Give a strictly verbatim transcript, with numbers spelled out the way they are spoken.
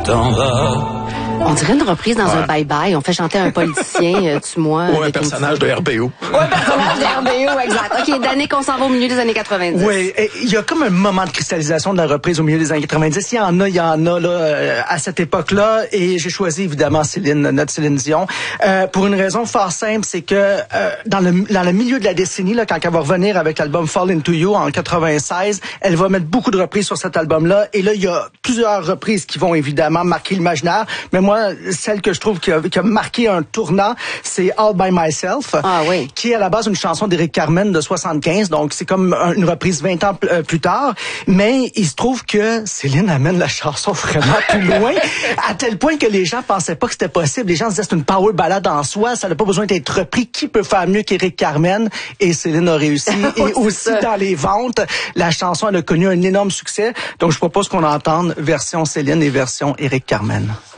t'en vas. On dirait une reprise dans ouais. un bye-bye. On fait chanter un politicien, euh, tue-moi. Ou un personnage de R B O. Ou un personnage de R B O, exact. OK, d'année qu'on s'en va au milieu des années quatre-vingt-dix. Oui, il y a comme un moment de cristallisation de la reprise au milieu des années quatre-vingt-dix. Il y en a, il y en a là à cette époque-là. Et j'ai choisi évidemment Céline, notre Céline Dion, euh, pour une raison fort simple, c'est que euh, dans le dans le milieu de la décennie, là, quand elle va revenir avec l'album Fall Into You en quatre-vingt-seize, elle va mettre beaucoup de reprises sur cet album-là. Et là, il y a plusieurs reprises qui vont évidemment marquer l'imaginaire. Mais moi, celle que je trouve qui a, qui a marqué un tournant, c'est All By Myself, ah, oui. qui est à la base une chanson d'Éric Carmen de soixante-quinze. Donc, c'est comme une reprise vingt ans p- euh, plus tard. Mais il se trouve que Céline amène la chanson vraiment plus loin, à tel point que les gens pensaient pas que c'était possible. Les gens se disaient c'est une power ballade en soi, ça n'a pas besoin d'être repris. Qui peut faire mieux qu'Éric Carmen? Et Céline a réussi. Et aussi dans les ventes, la chanson elle a connu un énorme succès. Donc, je propose qu'on entende version Céline et version Éric Carmen.